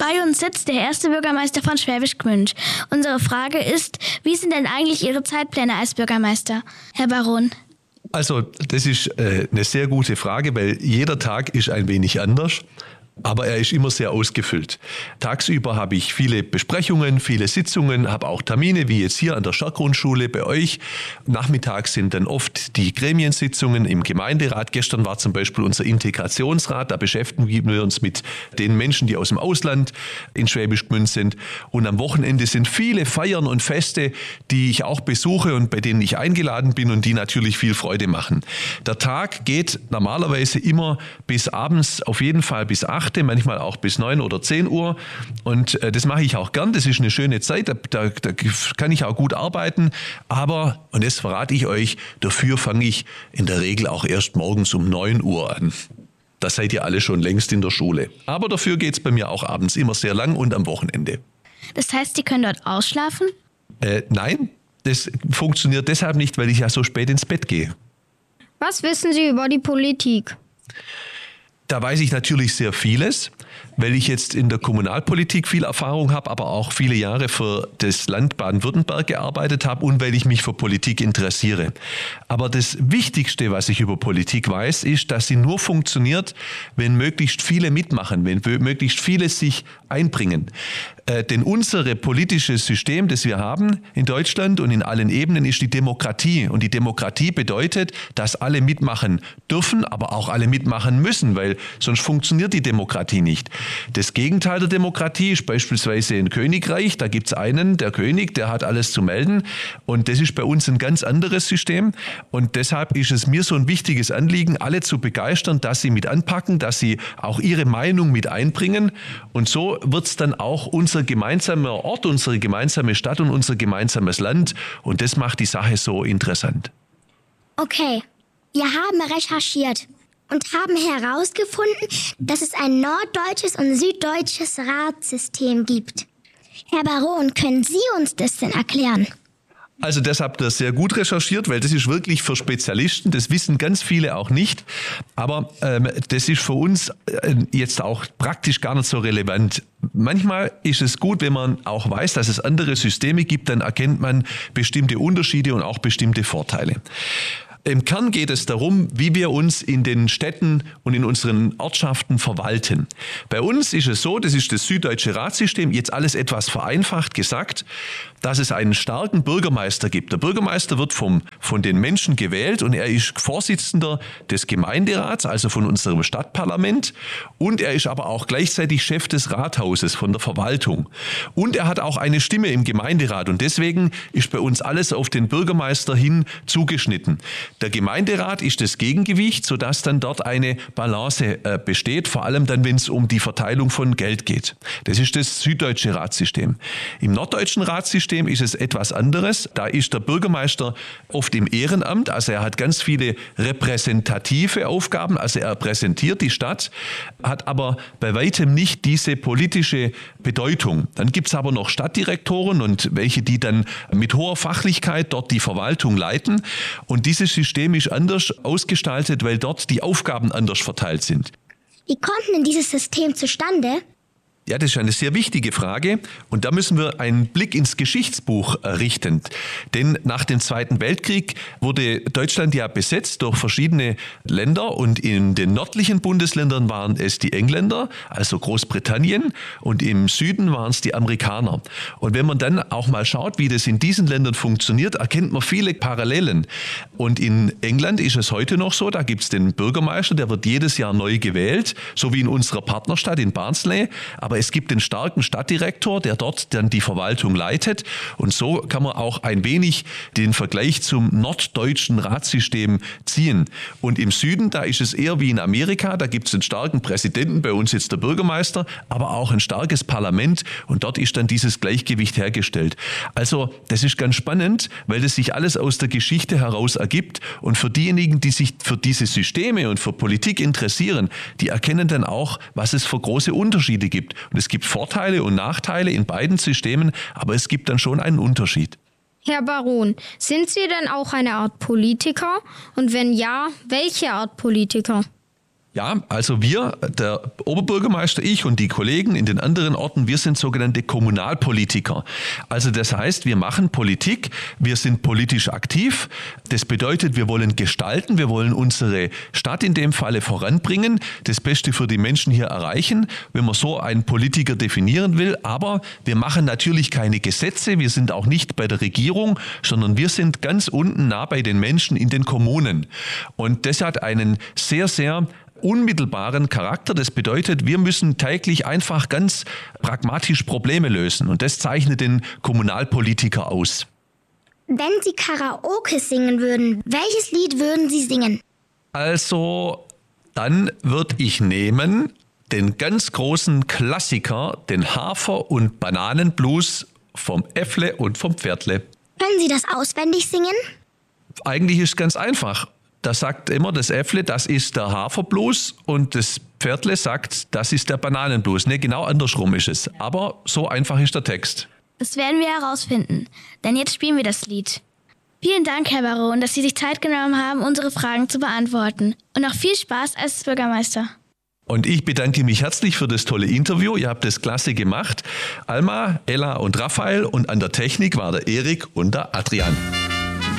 Bei uns sitzt der erste Bürgermeister von Schwäbisch Gmünd. Unsere Frage ist, wie sind denn eigentlich Ihre Zeitpläne als Bürgermeister, Herr Baron? Also das ist eine sehr gute Frage, weil jeder Tag ist ein wenig anders. Aber er ist immer sehr ausgefüllt. Tagsüber habe ich viele Besprechungen, viele Sitzungen, habe auch Termine, wie jetzt hier an der Schergrundschule bei euch. Nachmittags sind dann oft die Gremiensitzungen im Gemeinderat. Gestern war zum Beispiel unser Integrationsrat. Da beschäftigen wir uns mit den Menschen, die aus dem Ausland in Schwäbisch Gmünd sind. Und am Wochenende sind viele Feiern und Feste, die ich auch besuche und bei denen ich eingeladen bin und die natürlich viel Freude machen. Der Tag geht normalerweise immer bis abends, auf jeden Fall bis 8, manchmal auch bis 9 oder 10 Uhr. Und das mache ich auch gern. Das ist eine schöne Zeit. Da kann ich auch gut arbeiten. Aber, und das verrate ich euch, dafür fange ich in der Regel auch erst morgens um 9 Uhr an. Da seid ihr alle schon längst in der Schule. Aber dafür geht es bei mir auch abends immer sehr lang und am Wochenende. Das heißt, Sie können dort ausschlafen? Nein, das funktioniert deshalb nicht, weil ich ja so spät ins Bett gehe. Was wissen Sie über die Politik? Da weiß ich natürlich sehr vieles, weil ich jetzt in der Kommunalpolitik viel Erfahrung habe, aber auch viele Jahre für das Land Baden-Württemberg gearbeitet habe und weil ich mich für Politik interessiere. Aber das Wichtigste, was ich über Politik weiß, ist, dass sie nur funktioniert, wenn möglichst viele mitmachen, wenn möglichst viele sich einbringen. Denn unser politisches System, das wir haben in Deutschland und in allen Ebenen, ist die Demokratie. Und die Demokratie bedeutet, dass alle mitmachen dürfen, aber auch alle mitmachen müssen, weil sonst funktioniert die Demokratie nicht. Das Gegenteil der Demokratie ist beispielsweise ein Königreich. Da gibt es einen, der König, der hat alles zu melden. Und das ist bei uns ein ganz anderes System. Und deshalb ist es mir so ein wichtiges Anliegen, alle zu begeistern, dass sie mit anpacken, dass sie auch ihre Meinung mit einbringen. Und so wird es dann auch unser gemeinsamer Ort, unsere gemeinsame Stadt und unser gemeinsames Land. Und das macht die Sache so interessant. Okay, wir haben recherchiert und haben herausgefunden, dass es ein norddeutsches und süddeutsches Ratssystem gibt. Herr Baron, können Sie uns das denn erklären? Also das habt ihr sehr gut recherchiert, weil das ist wirklich für Spezialisten, das wissen ganz viele auch nicht, aber das ist für uns jetzt auch praktisch gar nicht so relevant. Manchmal ist es gut, wenn man auch weiß, dass es andere Systeme gibt, dann erkennt man bestimmte Unterschiede und auch bestimmte Vorteile. Im Kern geht es darum, wie wir uns in den Städten und in unseren Ortschaften verwalten. Bei uns ist es so, das ist das süddeutsche Ratssystem, jetzt alles etwas vereinfacht gesagt, dass es einen starken Bürgermeister gibt. Der Bürgermeister wird von den Menschen gewählt und er ist Vorsitzender des Gemeinderats, also von unserem Stadtparlament. Und er ist aber auch gleichzeitig Chef des Rathauses, von der Verwaltung. Und er hat auch eine Stimme im Gemeinderat und deswegen ist bei uns alles auf den Bürgermeister hin zugeschnitten. Der Gemeinderat ist das Gegengewicht, sodass dann dort eine Balance besteht, vor allem dann, wenn es um die Verteilung von Geld geht. Das ist das süddeutsche Ratssystem. Im norddeutschen Ratssystem ist es etwas anderes. Da ist der Bürgermeister oft im Ehrenamt, also er hat ganz viele repräsentative Aufgaben, also er repräsentiert die Stadt, hat aber bei weitem nicht diese politische Bedeutung. Dann gibt es aber noch Stadtdirektoren und welche, die dann mit hoher Fachlichkeit dort die Verwaltung leiten. Und dieses System ist anders ausgestaltet, weil dort die Aufgaben anders verteilt sind. Wie kommt denn dieses System zustande? Ja, das ist eine sehr wichtige Frage und da müssen wir einen Blick ins Geschichtsbuch richten. Denn nach dem Zweiten Weltkrieg wurde Deutschland ja besetzt durch verschiedene Länder und in den nördlichen Bundesländern waren es die Engländer, also Großbritannien, und im Süden waren es die Amerikaner. Und wenn man dann auch mal schaut, wie das in diesen Ländern funktioniert, erkennt man viele Parallelen. Und in England ist es heute noch so, da gibt es den Bürgermeister, der wird jedes Jahr neu gewählt, so wie in unserer Partnerstadt in Barnsley, aber es gibt den starken Stadtdirektor, der dort dann die Verwaltung leitet. Und so kann man auch ein wenig den Vergleich zum norddeutschen Ratssystem ziehen. Und im Süden, da ist es eher wie in Amerika. Da gibt es einen starken Präsidenten, bei uns jetzt der Bürgermeister, aber auch ein starkes Parlament. Und dort ist dann dieses Gleichgewicht hergestellt. Also das ist ganz spannend, weil das sich alles aus der Geschichte heraus ergibt. Und für diejenigen, die sich für diese Systeme und für Politik interessieren, die erkennen dann auch, was es für große Unterschiede gibt. Und es gibt Vorteile und Nachteile in beiden Systemen, aber es gibt dann schon einen Unterschied. Herr Baron, sind Sie denn auch eine Art Politiker? Und wenn ja, welche Art Politiker? Ja, also wir, der Oberbürgermeister, ich und die Kollegen in den anderen Orten, wir sind sogenannte Kommunalpolitiker. Also das heißt, wir machen Politik, wir sind politisch aktiv. Das bedeutet, wir wollen gestalten, wir wollen unsere Stadt in dem Falle voranbringen, das Beste für die Menschen hier erreichen, wenn man so einen Politiker definieren will. Aber wir machen natürlich keine Gesetze, wir sind auch nicht bei der Regierung, sondern wir sind ganz unten nah bei den Menschen in den Kommunen. Und das hat einen sehr, sehr unmittelbaren Charakter. Das bedeutet, wir müssen täglich einfach ganz pragmatisch Probleme lösen. Und das zeichnet den Kommunalpolitiker aus. Wenn Sie Karaoke singen würden, welches Lied würden Sie singen? Also, dann würde ich nehmen den ganz großen Klassiker, den Hafer- und Bananenblues vom Äffle und vom Pferdle. Können Sie das auswendig singen? Eigentlich ist es ganz einfach. Da sagt immer das Äffle, das ist der Haferblues und das Pferdle sagt, das ist der Bananenblues. Ne, genau andersrum ist es. Aber so einfach ist der Text. Das werden wir herausfinden, denn jetzt spielen wir das Lied. Vielen Dank, Herr Baron, dass Sie sich Zeit genommen haben, unsere Fragen zu beantworten. Und noch viel Spaß als Bürgermeister. Und ich bedanke mich herzlich für das tolle Interview. Ihr habt das klasse gemacht. Alma, Ella und Raphael und an der Technik war der Erik und der Adrian.